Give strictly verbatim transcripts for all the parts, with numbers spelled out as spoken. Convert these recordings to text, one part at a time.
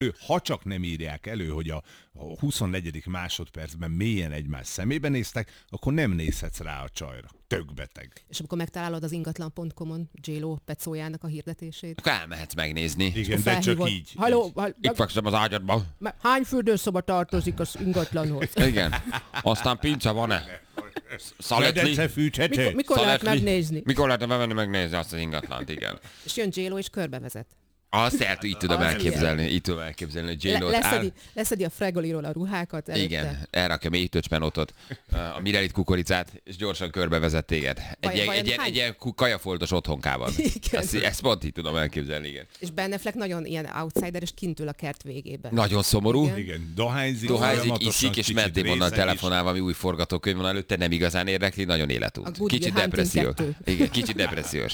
ha csak nem írják elő, hogy a huszonnegyedik másodpercben mélyen egymás szemébe néztek, akkor nem nézhetsz rá a csajra. Tök beteg. És amikor megtalálod az ingatlan pont com-on J-Lo pecójának a hirdetését. Akkor elmehetsz megnézni. Igen, de csak így. Halló, hall, Itt fekszem az ágyadban. hány fürdőszoba tartozik az ingatlanhoz? Igen. Aztán pince van-e? Szaletli? Mikor, mikor lehet megnézni? Mikor lehet bevenni megnézni azt az ingatlant, igen. És jön J-Lo és körbevezet. Azt el, így tudom Az elképzelni, így tudom elképzelni, hogy J-Lo Le, leszedi, leszedi a Fregoliról a ruhákat előtte. Igen, elrakja mély töcspenótot, a Mirelit kukoricát, és gyorsan körbevezet téged. Egy, Vajon, ilyen, vajon egy, ilyen, hány... egy ilyen kajafoltos otthonkában. Ezt, ezt pont így tudom elképzelni, igen. És Ben Affleck nagyon ilyen outsider, és kint ül a kert végében. Nagyon szomorú. Igen. Igen, dohányzik, Dohányzik, iszik, és Matt Damonnal telefonál valami új forgatókönyv van előtte, nem igazán érdekli, nagyon életút. Kicsit depresszió. Igen, kicsit depressziós.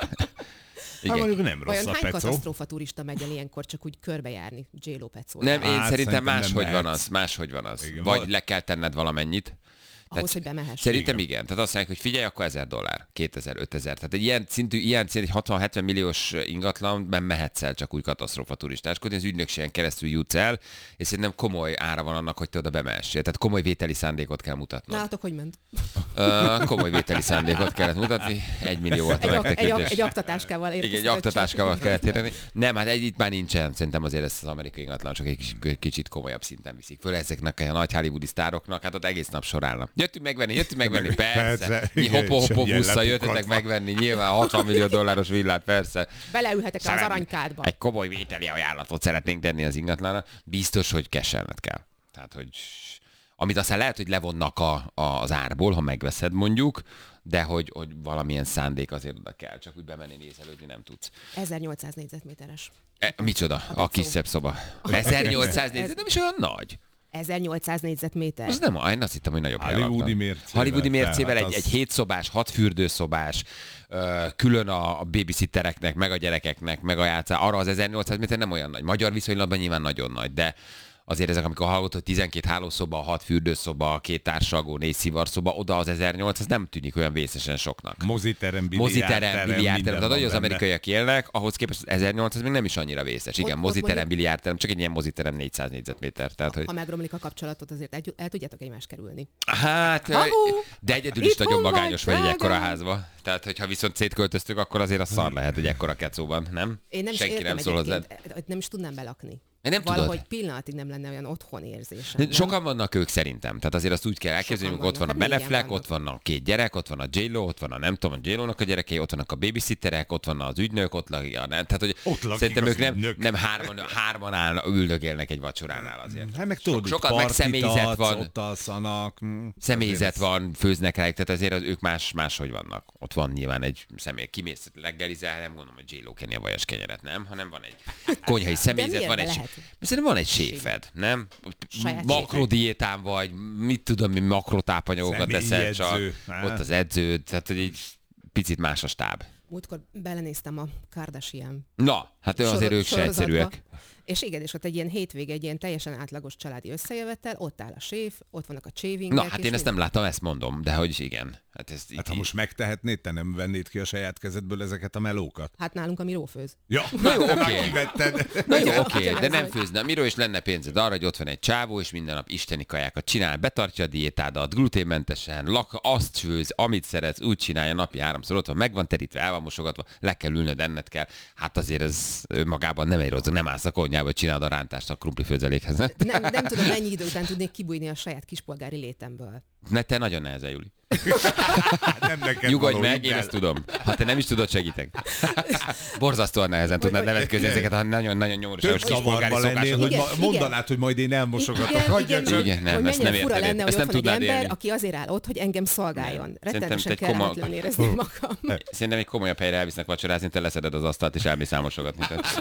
Hát mondjuk nem rossz Vajon a hány pecó. katasztrófa turista megy el ilyenkor csak úgy körbejárni J-Lo pecóját? Nem, én Hát, szerintem szerintem máshogy nem van mehetsz. az, máshogy van az. Igen, Vagy val- le kell tenned valamennyit. Ahhoz, hogy bemehess. Szerintem igen. igen. Tehát azt mondják, hogy figyelj, akkor ezer dollár, kétezer, ötezer. Tehát egy ilyen szintű, ilyen szintű, egy hatvan-hetven milliós ingatlanban mehetsz el csak úgy katasztrófa turistáskodni, az ügynökségen keresztül jutsz el, és szerintem komoly ára van annak, hogy te oda bemehessél. Tehát komoly vételi szándékot kell mutatnod. Nálatok hogy ment? Uh, komoly vételi szándékot kellett mutatni, egy millió volt a Egy, ak- egy, ak- megtekintés. egy aktatáskával Igen, egy érkeztek. aktatáskával kellett érni. Nem, hát egy itt már nincsen. Szerintem azért ezt az amerikai ingatlan csak egy kicsit, kicsit komolyabb szinten viszik föl. Ezeknek a nagy hollywoodi sztároknak, hát ott egész nap sorálnak. Jöttünk megvenni, jöttünk megvenni, persze. Persze, Mi igen, hopo-hopo és ilyen busszal jöttetek lepukadva. megvenni, nyilván hatvan millió dolláros villát, persze. Beleülhetek az Szeretnénk- aranykádba. Egy komoly vételi ajánlatot szeretnénk tenni az ingatlanra. Biztos, hogy keselned kell. Tehát, hogy amit aztán lehet, hogy levonnak a, a, az árból, ha megveszed mondjuk, de hogy, hogy valamilyen szándék azért oda kell, csak úgy bemenni nézelődni nem tudsz. ezernyolcszáz négyzetméteres. E, micsoda? A kis szebb szoba. ezernyolcszáz négyzet, nem is olyan nagy. ezernyolcszáz négyzetméter. Az nem, én azt hittem, hogy nagyobb helyen Hollywoodi laknak. mércével. Hollywoodi mércével Tehát egy, az- egy hétszobás, hat fürdőszobás, ö, külön a, a babysittereknek, meg a gyerekeknek, meg a játszá. Arra az ezernyolcszáz méter nem olyan nagy. Magyar viszonylatban nyilván nagyon nagy, de azért ezek, amikor hallott, hogy tizenkét hálószoba, hat fürdőszoba, két társalgó, négy szivarszoba, oda az ezernyolcszáz nem tűnik olyan vészesen soknak. Moziterem, Moziterem, biliárdterem, tehát minden hogy az van benne. amerikaiak élnek, ahhoz képest az ezernyolcszáz még nem is annyira vészes. Igen, Ott- ott moziterem, mondjuk- biliárdterem, csak egy ilyen moziterem négyszáz négyzetméter. Tehát, hogy... Ha megromlik a kapcsolatot, azért el, el tudjátok egymást kerülni. Hát, Hamu! de egyedül is Itthon nagyon vagy, magányos vagy egy drágám! ekkora házba. Tehát, hogyha viszont szétköltöztük, akkor azért a szar lehet egy ekkora kecóban, nem? Én nem is Senki értem nem szól hozzád. egyébként, nem is tudnám belakni. Én nem tudod. Valahogy pillanatig nem lenne olyan otthon érzésem. De nem? sokan vannak ők szerintem. Tehát azért azt úgy kell elképzelni, hogy Sokan ott van a vannak. Ben Hát négyen Affleck, ott vannak. van a két gyerek, ott van a J-Lo, ott van a nem tudom, a J-Lo-nak a gyerekei, ott vannak a babysitterek, ott van az ügynök, ott lakik a nem. Tehát, hogy Ott lakik szerintem az ők nem, ügynök. nem hárman, hárman állnak, üldögélnek egy vacsoránál azért. Hát meg tudod, sokat hogy meg partit személyzet adsz, van. ott alszanak. hm, Személyzet azért van, főznek rájuk, tehát azért az, ők más, máshogy vannak. Ott van nyilván egy személy, kimész reggelizel, nem gondolom, hogy J-Lo kenni a vajas kenyeret, nem, hanem van egy konyhai személyzet, miért van be egy, lehet? szerintem van egy séfed, nem? Saját Makrodiétán vagy, mit tudom, mi makrotápanyagokat Személyi eszel csak, edző, á. ott az edződ, tehát hogy egy picit más a stáb. Múltkor belenéztem a Kardashian Na, hát azért sorot- ők se sorozatba. egyszerűek. És igen, és ott egy ilyen hétvége, egy ilyen teljesen átlagos családi összejövetel, ott áll a séf, ott vannak a chavingek. Na, hát és én ezt minden. nem láttam, ezt mondom, de hogy igen. Hát, ezt Hát ha most megtehetnéd, te nem vennéd ki a saját kezedből ezeket a melókat? Hát nálunk a Miró főz. Ja, Na jó, oké. kivetted. Na jó, Igen, oké, ugyanez de nem vagy. főzne. Miről is lenne pénzed arra, hogy ott van egy csávó, és minden nap isteni kajákat csinál, betartja a diétádat, gluténmentesen, lak, azt főz, amit szeretsz, úgy csinálja napi háromszor, ott van, meg van terítve, el van mosogatva, le kell ülnöd, enned kell. Hát azért ez önmagában nem egy rossz, nem állsz a konyhába, hogy csináld a rántást a krumpli főzelékhez. Ne? Nem, nem tudom, mennyi idő után tudnék kibújni a saját kispolgári létemből. ne, te nagyon nehezen, Juli. Nem neked Nyugodj való, meg, én hidd ezt el. tudom. Ha te nem is tudod, segítek. Borzasztóan nehezen tudnád nevetközni ezeket a nagyon-nagyon nyomorúságos Tök zavarba kispolgári lennél, szokásokat. hogy Igen, ma, igen. mondanád, hogy majd én elmosogatok. Igen, Hagyja igen, csak. Igen, nem, hogy ezt mennyire nem fura érted. lenne, hogy Ezt ott nem van egy tudnád ember, élni. aki azért áll ott, hogy engem szolgáljon. Rettenetesen egy koma- kellemetlenül érezni magam. Szerintem egy komolyabb helyre elvisznek vacsorázni, te leszeded az asztalt, és elmész elmosogatni. Tehát-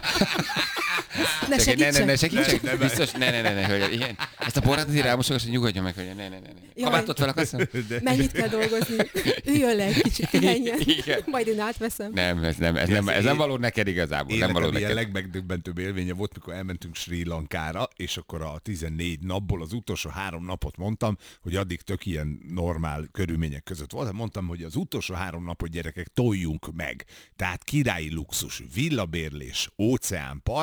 Ne Csak ne, ne, ne, segítsen! segítsek. Biztos, ne, ne, ne, ne, hölgyem. Igen. Ezt a borrát azért elmosogass, hogy nyugodjon meg, hogy ne, ne, ne, ne. Jaj. Kabátot fel akarsz? Mennyit kell dolgozni? Üljön le egy kicsit, menjen. Igen. Majd én átveszem. Nem, ez nem, ez nem, ez nem való neked igazából. Nem való Életem ilyen neked. legmegdöbbentőbb élménye volt, mikor elmentünk Sri Lankára, és akkor a tizennégy napból az utolsó három napot mondtam, hogy addig tök ilyen normál körülmények között volt. Mondtam, hogy az utolsó három napot, gyerekek, toljunk meg. Tehát királyi luxus, villabérlés, óceánpart,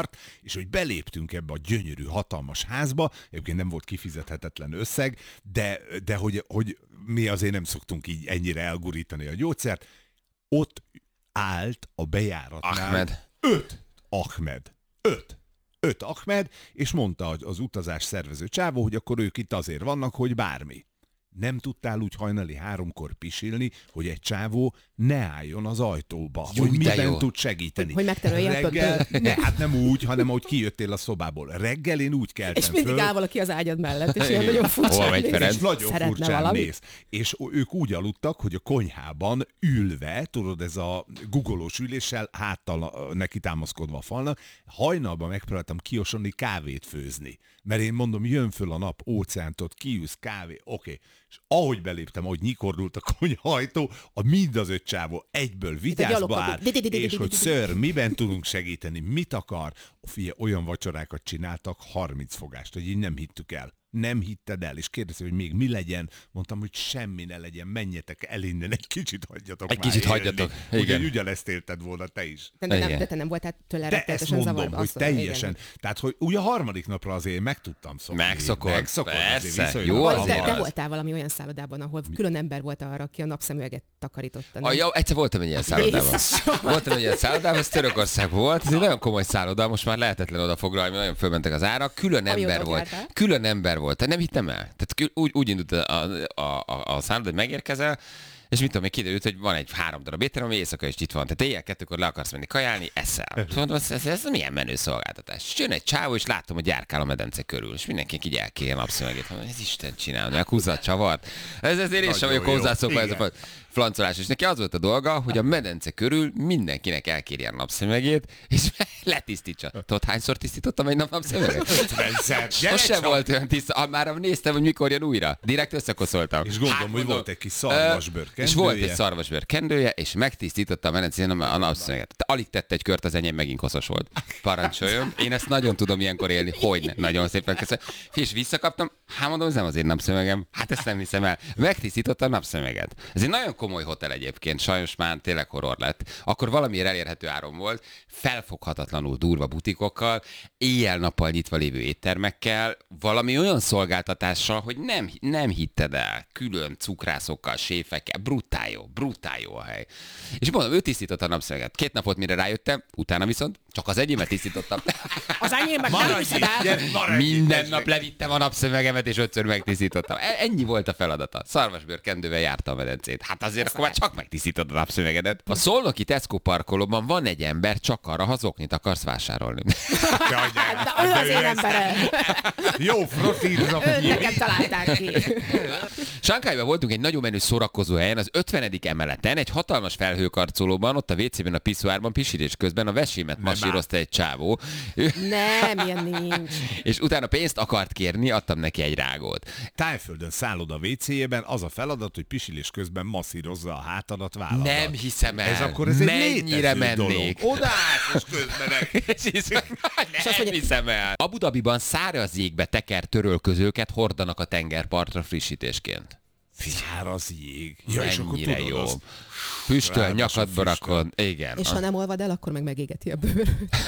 és hogy beléptünk ebbe a gyönyörű, hatalmas házba, egyébként nem volt kifizethetetlen összeg, de, de hogy, hogy mi azért nem szoktunk így ennyire elgurítani a gyógyszert, ott állt a bejáratnál Ahmed. öt Ahmed. Öt. Öt Ahmed, és mondta az utazás szervező csávó, hogy akkor ők itt azért vannak, hogy bármi. Nem tudtál úgy hajnali háromkor pisilni, hogy egy csávó ne álljon az ajtóba, Jó, hogy de miben jó. tud segíteni. Hogy megterelje a Reggel, pöpöt. ne, hát nem úgy, hanem ahogy kijöttél a szobából. Reggel én úgy keltem És mindig föl, áll valaki az ágyad mellett, és ilyen Igen. nagyon Hova furcsán megy néz. Ferenc? és nagyon Szeretne furcsán valamit. néz. És ők úgy aludtak, hogy a konyhában ülve, tudod, ez a guggolós üléssel, háttal neki támaszkodva a falnak, hajnalban megpróbáltam kiosonni kávét főzni. Mert én mondom, jön föl a nap, óceántot, kiűz, kávé, oké. Okay. És ahogy beléptem, ahogy nyikordult a konyhajtó, a mind az öt csávó egyből vigyázba gyalogkabin. áll, és hogy ször, miben tudunk segíteni, mit akar. Figyelj, olyan vacsorákat csináltak, harminc fogást, hogy így nem hittük el. Nem hitted el, és kérdezi, hogy még mi legyen. Mondtam, hogy semmi ne legyen, menjetek el innen, egy kicsit hagyjatok Egy már kicsit élni. hagyjatok, Úgy, igen. hogy ugyanezt élted volna te is. De, de, nem, Igen. de te nem voltál tőle De ezt rettenetesen mondom, zavarba. hogy azt mondom, teljesen. igen. Tehát, hogy ugye a harmadik napra azért meg tudtam szokni. Megszokod. Megszokod. azért Persze. viszonylag Jó, Vagy az de, hamar. de voltál valami olyan szállodában, ahol külön ember volt arra, aki a napszemüveget takarította. nem? A, jó, egyszer voltam egy ilyen szállodában. Jézusom! Voltam egy ilyen szállodában, ez Törökország volt, ez egy nagyon komoly szálloda, most már lehetetlen oda foglalni, nagyon fölmentek az árak, külön Amióta ember ott volt. jártál? Külön ember volt, te nem hittem el. Tehát kül- úgy, úgy indult a, a, a, a szálloda, hogy megérkezel, és mit tudom, még kiderült, hogy van egy három darab étterem, ami éjszaka is itt van. Tehát éjjel kettőkor le akarsz menni kajálni, eszel. Mondom, ez, ez, ez milyen menő szolgáltatás. És jön egy csávó, és látom, hogy járkál a medence körül. És mindenki így elkéri a napszemegét. Mondom, ez Isten csinál, meg húzza a csavart. Ez ezért én sem Nagyon vagyok jó. hozzászokva ez a Igen. flancolás. És neki az volt a dolga, hogy a medence körül mindenkinek elkérje a napszemegét, és letisztítsa. Tudod, hányszor tisztítottam egy nap napszemeget? ötvenszer. Gyere Most sem csak! volt olyan tiszta. Ah, már néztem, hogy mikor jön újra. Direkt összekoszoltam. És gondolom, Hát, hogy mondom, volt egy kis szarvasbőr ö, És volt egy kendője. szarvasbőr kendője, és megtisztította a medencén a napszöveget. Alig tette egy kört, az enyém megint koszos volt. Parancsoljon. Én ezt nagyon tudom ilyenkor élni. Hogyne. Nagyon szépen köszönöm. És visszakaptam. Hát mondom, ez nem az én napszemegem. Hát ezt nem hiszem el. Megtisztította a napszemeget. Ez egy nagyon komoly hotel egyébként. Sajnos már tényleg horror lett. Akkor valamiért elérhető áron volt. Felfoghatatlanul durva butikokkal, éjjel-nappal nyitva lévő éttermekkel, valami olyan szolgáltatással, hogy nem, nem hitted el. Külön cukrászokkal, séfekkel. Brutál jó, brutál jó a hely. És mondom, ő tisztította a napszemeget. Két napot mire rájöttem, utána viszont csak az enyémet tisztítottam. Az enyém meg nem viszed el. Gyere, maradj itt, Minden ez nap meg. levittem a napszövegemet, és ötször megtisztítottam. E- Ennyi volt a feladata. Szarvasbőr kendővel járta a medencét. Hát azért akkor már csak megtisztítod a napszövegedet. A szolnoki Tesco parkolóban van egy ember, csak arra, ha zoknit akarsz vásárolni. Jaj, gyere. De ő az én emberem. Jó, frotírozom. Őt nekem találták ki. Sankályban voltunk egy nagyon menő szórakozó helyen, az ötvenedik emeleten, egy hatalmas felhőkarcolóban, ott a vécében, a piszoárban, pisilés közben a vesémet masírozta egy csávó, Nem, ilyen nincs. és utána pénzt akart kérni, adtam neki egy rágót. Tájföldön szálloda vécéjében az a feladat, hogy pisilés közben masszírozza a hátadat, válladat. Nem hiszem el. Ez akkor ez egy Mennyire létező mennék. dolog. Odaállsz, és közben meg. És hiszem, azt nem mondja- hiszem el. Abu Dhabiban száraz jégbe tekert törölközőket hordanak a tengerpartra frissítésként. Száraz jég. Ja, és akkor Mennyire tudod, jó. azt- Füstöl, Ráadásul nyakadba füstöl. rakod. Igen. És ha nem olvad el, akkor meg megégeti a bőr.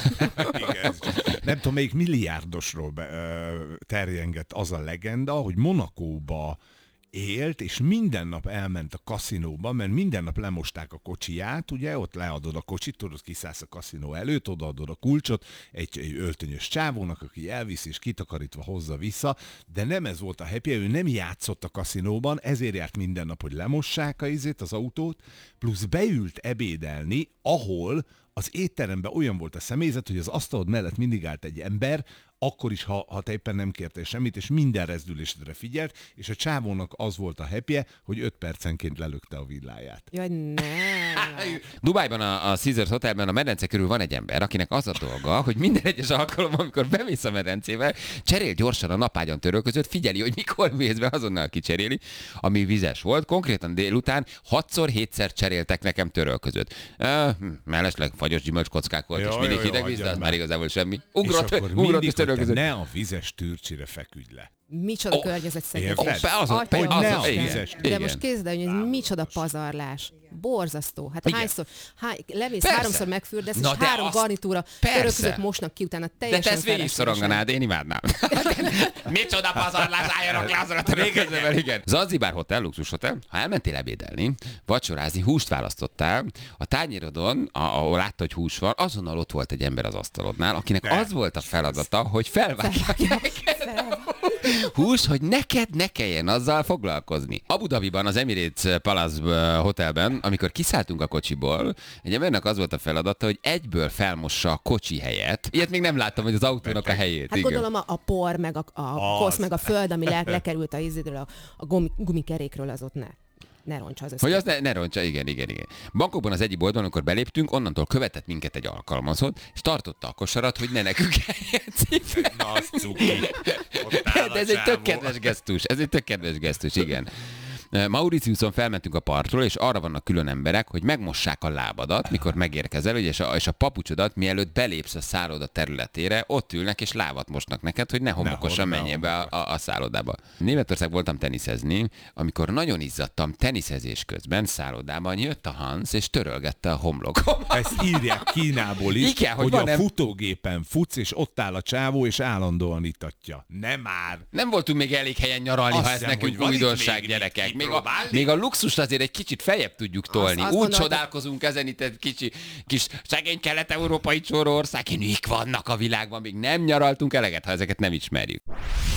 Igen. Nem tudom, melyik milliárdosról be, ö, terjengett az a legenda, hogy Monakóba élt, és minden nap elment a kaszinóba, mert minden nap lemosták a kocsiját, ugye, ott leadod a kocsit, tudod, kiszállsz a kaszinó előtt, odaadod a kulcsot egy, egy öltönyös csávónak, aki elvisz és kitakarítva hozza vissza, de nem ez volt a happy, ő nem játszott a kaszinóban, ezért járt minden nap, hogy lemossák a izét, az autót, plusz beült ebédelni, ahol az étteremben olyan volt a személyzet, hogy az asztalod mellett mindig állt egy ember, akkor is, ha, ha te éppen nem kértél semmit, és minden rezdülésedre figyelt, és a csávónak az volt a happy hogy öt percenként lelökte a villáját. Jaj, nem. Dubájban a, a Caesars Hotelben a medence körül van egy ember, akinek az a dolga, hogy minden egyes alkalommal, amikor bemész a medencével, cserél gyorsan a napágyon törölközőt, figyeli, hogy mikor mész be, azonnal kicseréli, ami vizes volt. Konkrétan délután hatszor, hétszer cseréltek nekem törölközőt. Uh, mellesleg fagyos gyümölcskockák volt, Jaj, és mindig jaj, hideg jaj, víz, de hagyjad az már már. igazából semmi. És Ugrott, akkor ugrott mindig, és hogy te törölközött. ne a vizes tűrcsire feküdj le. Micsoda Ó, környezet szegény. érted? Be, az, Atya, be, az, ne az, a igen, vizes- De igen. most képzeld el, hogy ez micsoda pazarlás. borzasztó. Hát Igen. hányszor, hány, lemész Persze. háromszor megfürdesz, Na és de három azt- garnitúra persze. török között mosnak ki, utána De teljesen te ezt végig feleslegesen. szoronganád, én imádnám. Micsoda pazarlás, álljanak le azon a török közben, igen. Zanzibár hotel, luxus hotel. Ha elmentél ebédelni, vacsorázni, húst választottál, a tányérodon, a- ahol látta, hogy hús van, azonnal ott volt egy ember az asztalodnál, akinek De. az volt a feladata, hogy felvágják neked hús, hogy neked ne kelljen azzal foglalkozni. Abu Dhabiban, az Emirates Palace hotelben, amikor kiszálltunk a kocsiból, egy embernek az volt a feladata, hogy egyből felmossa a kocsi helyet. Ilyet még nem láttam, hogy az autónak a helyét. Hát igen. gondolom a, a por, meg a, a kosz, meg a föld, ami le, lekerült a ízidről, a, a gumi, gumikerékről, az ott ne. Ne roncsa az összes. Hogy az ne, ne roncsa, igen, igen, igen. Bangkokban az egyik boltban, amikor beléptünk, onnantól követett minket egy alkalmazott, és tartotta a kosarat, hogy ne nekünk kelljen cipelni. Na, az cuki. Ott áll De ez a egy tök csávó. kedves gesztus, ez egy tök kedves gesztus, igen. Mauritiuson felmentünk a partról, és arra vannak külön emberek, hogy megmossák a lábadat, mikor megérkezel, és a, és a papucsodat, mielőtt belépsz a szálloda területére, ott ülnek és lábat mosnak neked, hogy ne homokosan ne menjél be a, a, a szállodába. Németország voltam teniszezni, amikor nagyon izzadtam teniszezés közben szállodában, jött a Hans, és törölgette a homlokom. Ezt írják Kínából is, Igen, hogy hogy, van, a nem- futógépen futsz, és ott áll a csávó, és állandóan itatja. Nem már! Nem voltunk még elég helyen nyaralni, Azt ha ez hiszem, nekünk hogy van itt újdonság, még gyerekek. mit Még a, kipróbálni. még a luxust azért egy kicsit feljebb tudjuk tolni. azt Úgy gondoltam- csodálkozunk ezen itt egy kicsi, kis szegény kelet-európai csóró ország, nők vannak a világban, még nem nyaraltunk eleget, ha ezeket nem ismerjük.